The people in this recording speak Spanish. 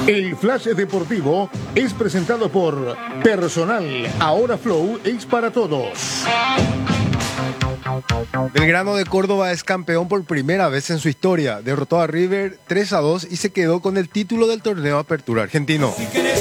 El Flash Deportivo es presentado por Personal. Ahora Flow es para todos. Belgrano de Córdoba es campeón por primera vez en su historia. Derrotó a River 3-2 y se quedó con el título del torneo Apertura Argentino.